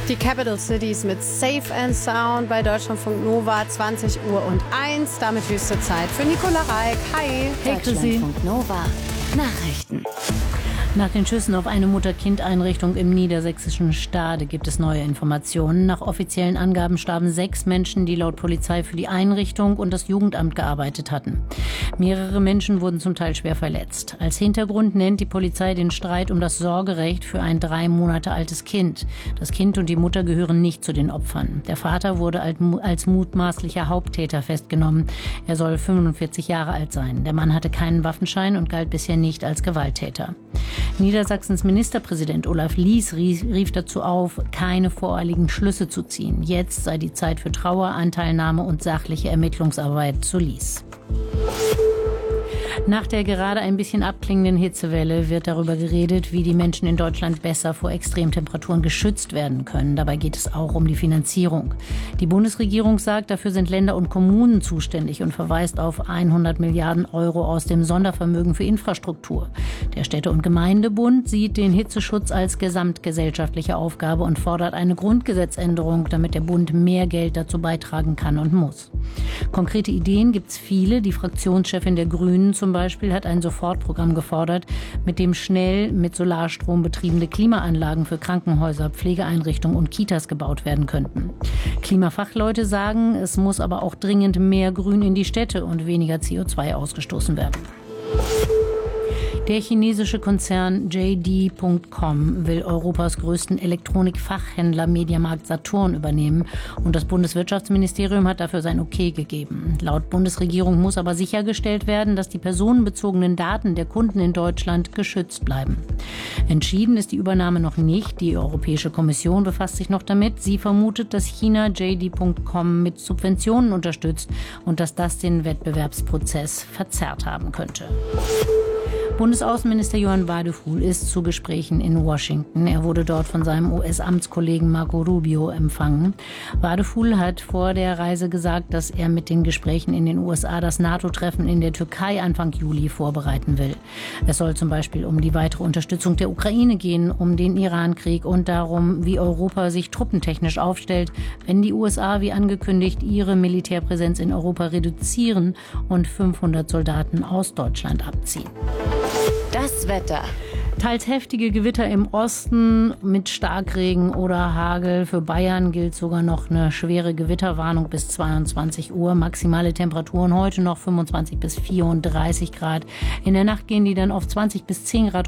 Die Capital Cities mit Safe and Sound bei Deutschlandfunk Nova, 20:01 Uhr. Damit höchste Zeit für Nicola Reik. Hi. Deutschlandfunk Nova. Nachrichten. Nach den Schüssen auf eine Mutter-Kind-Einrichtung im niedersächsischen Stade gibt es neue Informationen. Nach offiziellen Angaben starben 6 Menschen, die laut Polizei für die Einrichtung und das Jugendamt gearbeitet hatten. Mehrere Menschen wurden zum Teil schwer verletzt. Als Hintergrund nennt die Polizei den Streit um das Sorgerecht für ein 3 Monate altes Kind. Das Kind und die Mutter gehören nicht zu den Opfern. Der Vater wurde als mutmaßlicher Haupttäter festgenommen. Er soll 45 Jahre alt sein. Der Mann hatte keinen Waffenschein und galt bisher nicht als Gewalttäter. Niedersachsens Ministerpräsident Olaf Lies rief dazu auf, keine voreiligen Schlüsse zu ziehen. Jetzt sei die Zeit für Trauer, Anteilnahme und sachliche Ermittlungsarbeit, so Lies. Nach der gerade ein bisschen abklingenden Hitzewelle wird darüber geredet, wie die Menschen in Deutschland besser vor Extremtemperaturen geschützt werden können. Dabei geht es auch um die Finanzierung. Die Bundesregierung sagt, dafür sind Länder und Kommunen zuständig und verweist auf 100 Milliarden Euro aus dem Sondervermögen für Infrastruktur. Der Städte- und Gemeindebund sieht den Hitzeschutz als gesamtgesellschaftliche Aufgabe und fordert eine Grundgesetzänderung, damit der Bund mehr Geld dazu beitragen kann und muss. Konkrete Ideen gibt es viele. Die Fraktionschefin der Grünen zum Beispiel hat ein Sofortprogramm gefordert, mit dem schnell mit Solarstrom betriebene Klimaanlagen für Krankenhäuser, Pflegeeinrichtungen und Kitas gebaut werden könnten. Klimafachleute sagen, es muss aber auch dringend mehr Grün in die Städte und weniger CO2 ausgestoßen werden. Der chinesische Konzern JD.com will Europas größten Elektronikfachhändler Mediamarkt Saturn übernehmen und das Bundeswirtschaftsministerium hat dafür sein Okay gegeben. Laut Bundesregierung muss aber sichergestellt werden, dass die personenbezogenen Daten der Kunden in Deutschland geschützt bleiben. Entschieden ist die Übernahme noch nicht. Die Europäische Kommission befasst sich noch damit. Sie vermutet, dass China JD.com mit Subventionen unterstützt und dass das den Wettbewerbsprozess verzerrt haben könnte. Bundesaußenminister Johann Wadephul ist zu Gesprächen in Washington. Er wurde dort von seinem US-Amtskollegen Marco Rubio empfangen. Wadephul hat vor der Reise gesagt, dass er mit den Gesprächen in den USA das NATO-Treffen in der Türkei Anfang Juli vorbereiten will. Es soll zum Beispiel um die weitere Unterstützung der Ukraine gehen, um den Iran-Krieg und darum, wie Europa sich truppentechnisch aufstellt, wenn die USA, wie angekündigt, ihre Militärpräsenz in Europa reduzieren und 500 Soldaten aus Deutschland abziehen. Das Wetter. Teils heftige Gewitter im Osten mit Starkregen oder Hagel. Für Bayern gilt sogar noch eine schwere Gewitterwarnung bis 22 Uhr. Maximale Temperaturen heute noch 25 bis 34 Grad. In der Nacht gehen die dann auf 20 bis 10 Grad